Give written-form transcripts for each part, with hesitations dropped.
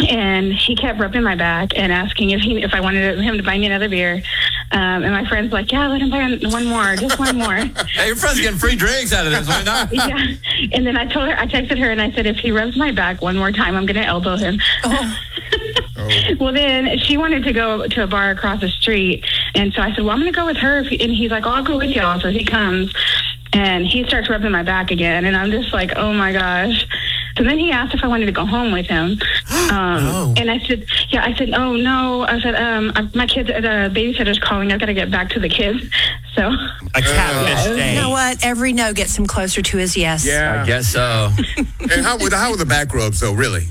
And he kept rubbing my back and asking if I wanted him to buy me another beer. And my friend's like, yeah, let him buy one more, just one more. Hey, your friend's getting free drinks out of this. Why not? Yeah. And then I texted her and I said, if he rubs my back one more time, I'm going to elbow him. Oh. Well, then she wanted to go to a bar across the street. And so I said, well, I'm going to go with her. And he's like, I'll go with y'all. So he comes and he starts rubbing my back again. And I'm just like, oh my gosh. So then he asked if I wanted to go home with him. And I said, oh, no. I said, my kids, the babysitter's calling. I've got to get back to the kids. So. A catfish day. You know what? Every no gets him closer to his yes. Yeah. I guess so. And how were the back rubs, though, really?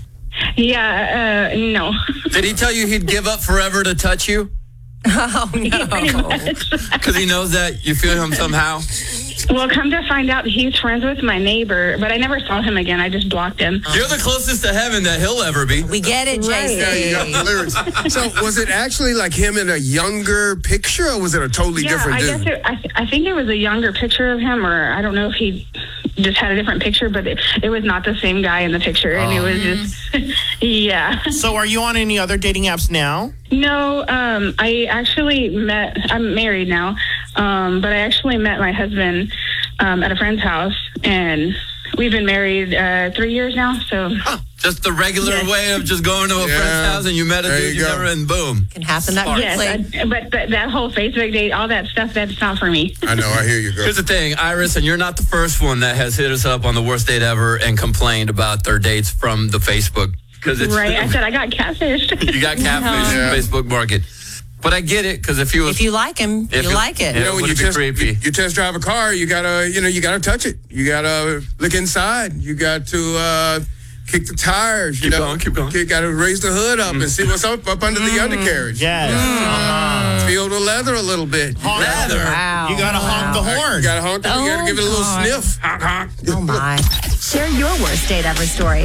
Yeah, no. Did he tell you he'd give up forever to touch you? Oh, no. Because he knows that you feel him somehow? Well, come to find out, he's friends with my neighbor, but I never saw him again. I just blocked him. You're the closest to heaven that he'll ever be. We get it, JC. Yeah, you got the lyrics. So was it actually like him in a younger picture, or was it a totally different dude? I think it was a younger picture of him, or I don't know if he just had a different picture, but it was not the same guy in the picture, and it was just, yeah. So are you on any other dating apps now? No, I actually I'm married now, but I actually met my husband at a friend's house, and we've been married 3 years now, so. Just the regular way of just going to a friend's house and you met a dude you never, and boom. Can happen that quickly. Yes, but that whole Facebook date, all that stuff, that's not for me. I know, I hear you, girl. Here's the thing, Iris, and you're not the first one that has hit us up on the worst date ever and complained about their dates from the Facebook. Right, I said I got catfished. You got catfished in the Facebook market. But I get it, because if you like him, you like it. You know, when you test drive a car, you gotta touch it. You gotta look inside. You got to kick the tires. Keep going. You gotta raise the hood up and see what's up under the undercarriage. Yes. Feel the leather a little bit. Leather. Wow. You gotta honk the horn. You gotta honk. You gotta give it a little sniff. Honk, honk. Oh my! Share your worst date ever story.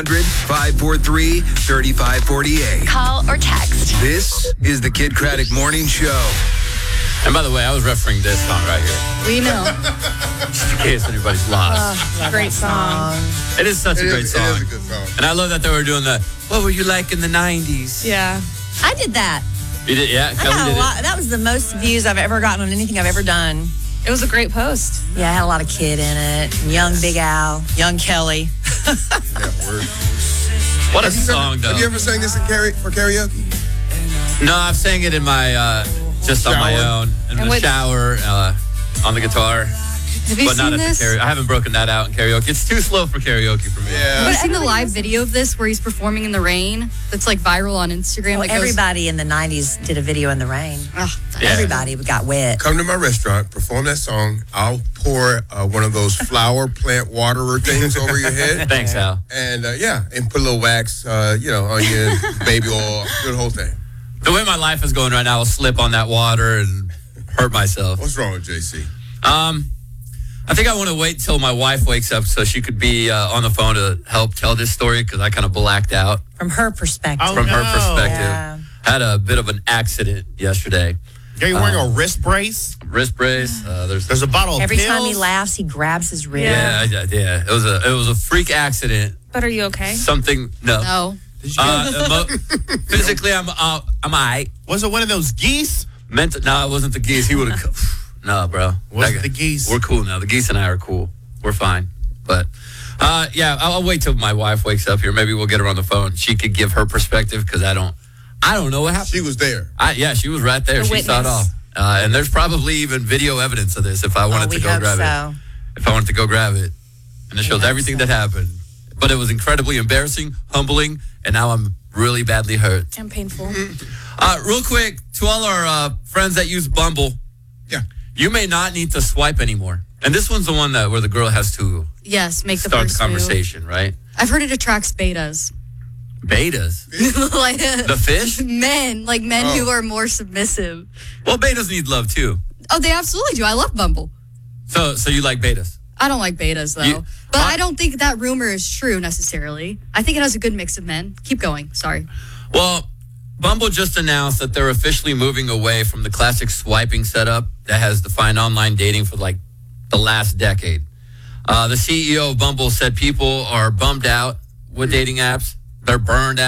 800-543-3548. Call or text. This is the Kid Craddock Morning Show. And by the way, I was referencing this song right here. We know. Just in case anybody's lost. Great song. It is such a great song. It is a good song. And I love that they were doing the, what were you like in the 90s? Yeah. I did that. You did, yeah? I got a lot. That was the most views I've ever gotten on anything I've ever done. It was a great post. Yeah, I had a lot of kid in it. Young Big Al, young Kelly. What a song, though. Have you ever sang this for karaoke? No, I've sang it in my, just on my own. In the shower, on the guitar. Have you seen this? I haven't broken that out in karaoke. It's too slow for karaoke for me. Yeah. Have you seen the live video of this where he's performing in the rain? That's like viral on Instagram. Well, everybody in the 90s did a video in the rain. Everybody got wet. Come to my restaurant, perform that song. I'll pour one of those flower plant waterer things over your head. Thanks, Al. And and put a little wax, on your baby oil, do the whole thing. The way my life is going right now, I'll slip on that water and hurt myself. What's wrong with JC? I think I want to wait till my wife wakes up so she could be on the phone to help tell this story, because I kind of blacked out. From her perspective. Her perspective. Yeah. Had a bit of an accident yesterday. Are you wearing a wrist brace? Wrist brace. There's a bottle of Every pills. time he laughs, he grabs his rib. Yeah. It was a freak accident. But are you okay? Something. No. Physically, I'm all right. Was it one of those geese? No, it wasn't the geese. He would have. No, bro. Wasn't the geese? We're cool now. The geese and I are cool. We're fine. But, I'll wait till my wife wakes up here. Maybe we'll get her on the phone. She could give her perspective, because I don't know what happened. She was there. She was right there. She saw it all. And there's probably even video evidence of this if I wanted to go grab it. If I wanted to go grab it. And it shows everything that happened. But it was incredibly embarrassing, humbling, and now I'm really badly hurt. And painful. Real quick, to all our friends that use Bumble. Yeah. You may not need to swipe anymore. And this one's the one where the girl has to make the start first the conversation, right? I've heard it attracts betas. Betas? Like the fish? Men who are more submissive. Well, betas need love too. Oh, they absolutely do. I love Bumble. So you like betas? I don't like betas, though. But I don't think that rumor is true, necessarily. I think it has a good mix of men. Keep going. Sorry. Well, Bumble just announced that they're officially moving away from the classic swiping setup that has defined online dating for like the last decade. The CEO of Bumble said people are bummed out with dating apps. They're burned out.